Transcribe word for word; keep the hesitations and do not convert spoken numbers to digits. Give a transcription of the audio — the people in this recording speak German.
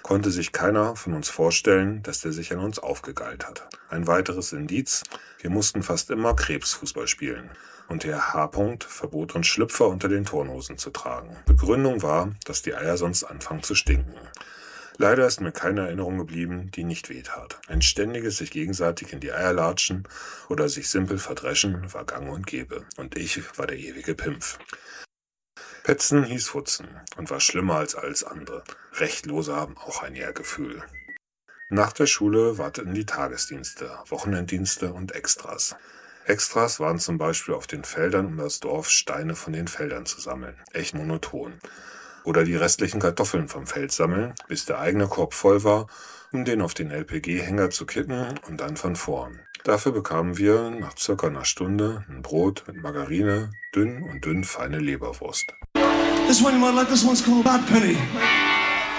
konnte sich keiner von uns vorstellen, dass der sich an uns aufgegeilt hat. Ein weiteres Indiz: Wir mussten fast immer Krebsfußball spielen. Und der H. verbot uns Schlüpfer unter den Turnhosen zu tragen. Begründung war, dass die Eier sonst anfangen zu stinken. Leider ist mir keine Erinnerung geblieben, die nicht wehtat. Ein ständiges sich gegenseitig in die Eier latschen oder sich simpel verdreschen war gang und gäbe. Und ich war der ewige Pimpf. Petzen hieß Futzen und war schlimmer als alles andere. Rechtlose haben auch ein Ehrgefühl. Nach der Schule warteten die Tagesdienste, Wochenenddienste und Extras. Extras waren zum Beispiel auf den Feldern um das Dorf Steine von den Feldern zu sammeln. Echt monoton. Oder die restlichen Kartoffeln vom Feld sammeln, bis der eigene Korb voll war, um den auf den L P G-Hänger zu kippen und dann von vorn. Dafür bekamen wir nach circa einer Stunde ein Brot mit Margarine, dünn und dünn feine Leberwurst. This one you might like, this one's called Bad Penny.